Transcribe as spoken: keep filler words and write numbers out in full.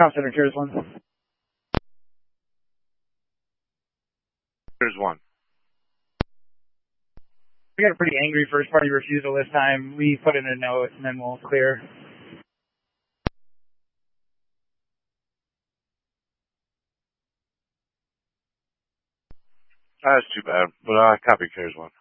Comm Center, Cares one. Cares one. We got a pretty angry first party refusal this time. We put in a note and then we'll clear. That's too bad, but I uh, copy Cares one.